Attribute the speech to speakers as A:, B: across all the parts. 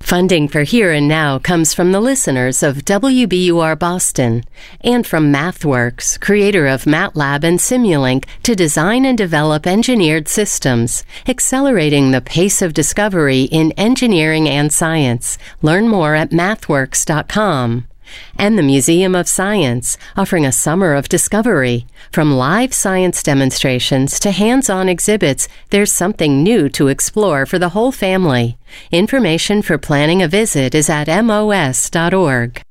A: Funding for Here and Now comes from the listeners of WBUR Boston and from MathWorks, creator of MATLAB and Simulink, to design and develop engineered systems, accelerating the pace of discovery in engineering and science. Learn more at mathworks.com. And the Museum of Science, offering a summer of discovery. From live science demonstrations to hands-on exhibits, there's something new to explore for the whole family. Information for planning a visit is at mos.org.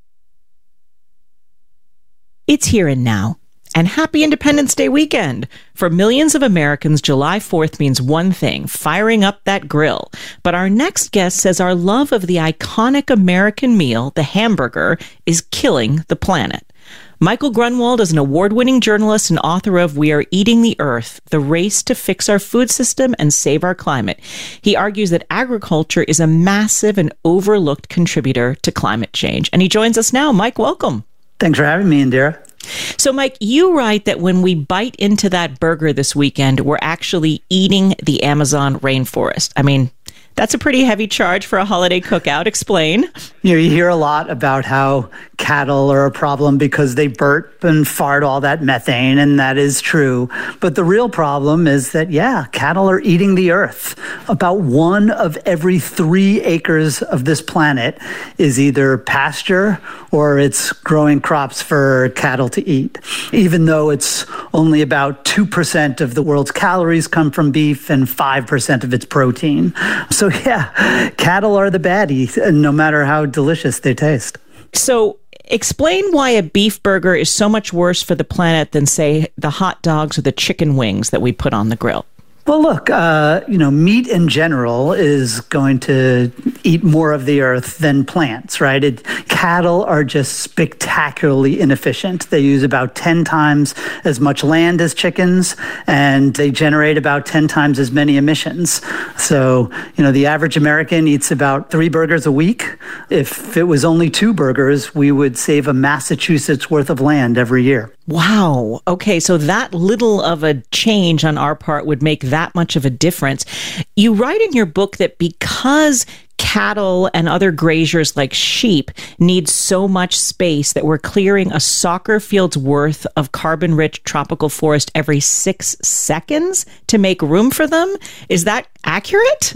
B: It's Here and Now. And happy Independence Day weekend. For millions of Americans, July 4th means one thing, firing up that grill. But our next guest says our love of the iconic American meal, the hamburger, is killing the planet. Michael Grunwald is an award-winning journalist and author of We Are Eating the Earth, The Race to Fix Our Food System and Save Our Climate. He argues that agriculture is a massive and overlooked contributor to climate change. And he joins us now. Mike, welcome.
C: Thanks for having me, Indira.
B: So, Mike, you write that when we bite into that burger this weekend, we're actually eating the Amazon rainforest. I mean, that's a pretty heavy charge for a holiday cookout. Explain.
C: You hear a lot about how cattle are a problem because they burp and fart all that methane, and that is true. But the real problem is that, cattle are eating the earth. About 1 of every 3 acres of this planet is either pasture or it's growing crops for cattle to eat. Even though it's only about 2% of the world's calories come from beef and 5% of its protein. So cattle are the baddie, no matter how delicious they taste.
B: So explain why a beef burger is so much worse for the planet than, say, the hot dogs or the chicken wings that we put on the grill.
C: Well, look, meat in general is going to eat more of the earth than plants, right? Cattle are just spectacularly inefficient. They use about 10 times as much land as chickens, and they generate about 10 times as many emissions. So, the average American eats about 3 burgers a week. If it was only 2 burgers, we would save a Massachusetts worth of land every year.
B: Wow. Okay, so that little of a change on our part would make that much of a difference. You write in your book that because cattle and other grazers like sheep need so much space that we're clearing a soccer field's worth of carbon-rich tropical forest every 6 seconds to make room for them. Is that accurate?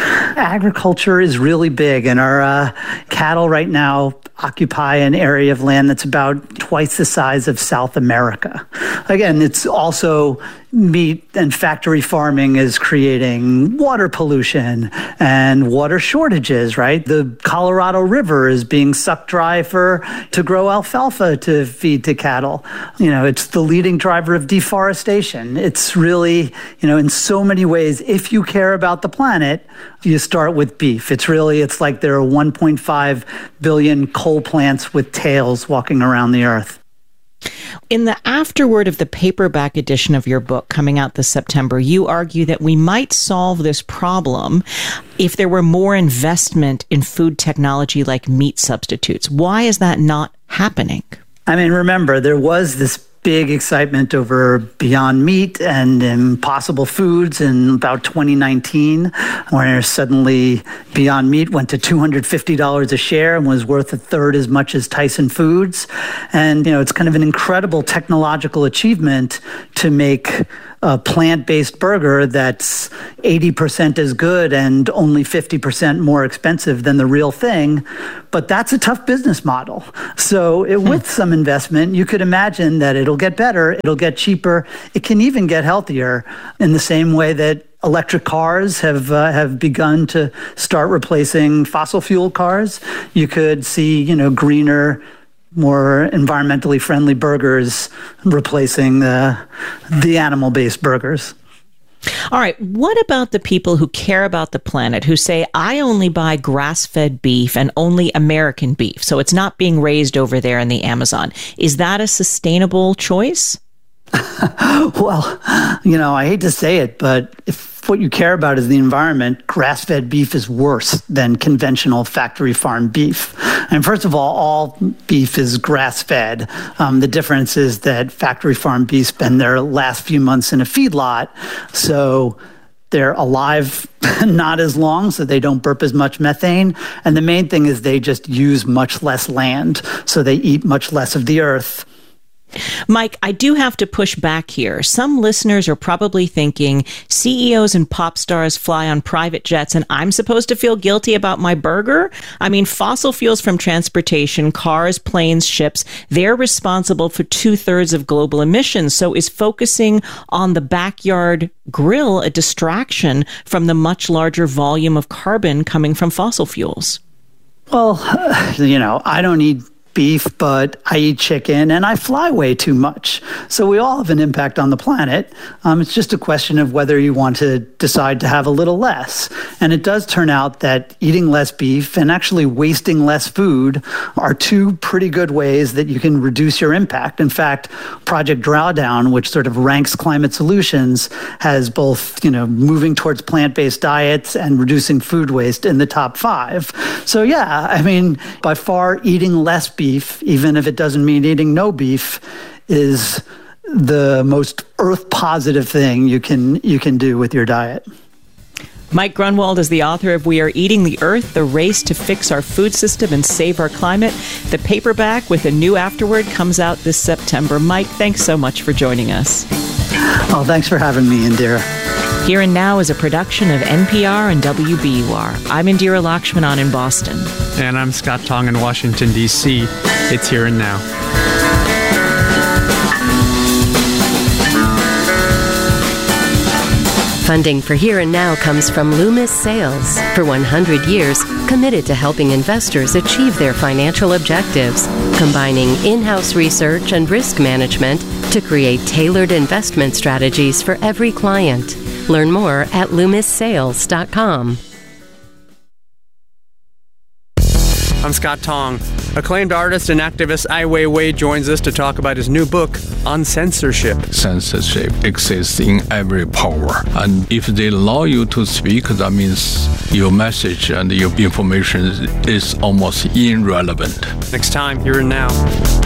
C: Agriculture is really big, and our cattle right now occupy an area of land that's about twice the size of South America. Again, it's also meat and factory farming is creating water pollution and water shortages, right? The Colorado River is being sucked dry to grow alfalfa to feed to cattle. It's the leading driver of deforestation. It's really, in so many ways, if you care about the planet, you start with beef. It's like there are 1.5 billion coal plants with tails walking around the earth.
B: In the afterword of the paperback edition of your book coming out this September, you argue that we might solve this problem if there were more investment in food technology like meat substitutes. Why is that not happening?
C: I mean, remember, there was this big excitement over Beyond Meat and Impossible Foods in about 2019, where suddenly Beyond Meat went to $250 a share and was worth a third as much as Tyson Foods. And, it's kind of an incredible technological achievement to make a plant-based burger that's 80% as good and only 50% more expensive than the real thing. But that's a tough business model. So with some investment, you could imagine that it'll get better, it'll get cheaper, it can even get healthier in the same way that electric cars have begun to start replacing fossil fuel cars. You could see, greener, more environmentally friendly burgers replacing the animal-based burgers.
B: All right. What about the people who care about the planet, who say, I only buy grass-fed beef and only American beef, so it's not being raised over there in the Amazon? Is that a sustainable choice?
C: Well, I hate to say it, but if what you care about is the environment, grass-fed beef is worse than conventional factory farm beef. And first of all beef is grass-fed. The difference is that factory farm beef spend their last few months in a feedlot, so they're alive not as long, so they don't burp as much methane. And the main thing is they just use much less land, so they eat much less of the earth.
B: Mike, I do have to push back here. Some listeners are probably thinking CEOs and pop stars fly on private jets and I'm supposed to feel guilty about my burger? I mean, fossil fuels from transportation, cars, planes, ships, they're responsible for 2/3 of global emissions. So is focusing on the backyard grill a distraction from the much larger volume of carbon coming from fossil fuels?
C: Well, I don't eat beef, but I eat chicken and I fly way too much. So we all have an impact on the planet. It's just a question of whether you want to decide to have a little less. And it does turn out that eating less beef and actually wasting less food are two pretty good ways that you can reduce your impact. In fact, Project Drawdown, which sort of ranks climate solutions, has both, moving towards plant-based diets and reducing food waste in the top 5. So yeah, I mean, by far eating less beef, even if it doesn't mean eating no beef, is the most earth-positive thing you can do with your diet.
B: Mike Grunwald is the author of We Are Eating the Earth, The Race to Fix Our Food System and Save Our Climate. The paperback with a new afterword comes out this September. Mike, thanks so much for joining us.
C: Oh, thanks for having me, Indira.
B: Here and Now is a production of NPR and WBUR. I'm Indira Lakshmanan in Boston.
D: And I'm Scott Tong in Washington, D.C. It's Here and Now.
A: Funding for Here and Now comes from Loomis Sales. For 100 years, committed to helping investors achieve their financial objectives, combining in-house research and risk management to create tailored investment strategies for every client. Learn more at LoomisSales.com.
D: I'm Scott Tong. Acclaimed artist and activist Ai Weiwei joins us to talk about his new book on censorship.
E: Censorship exists in every power. And if they allow you to speak, that means your message and your information is almost irrelevant.
D: Next time, Here and Now.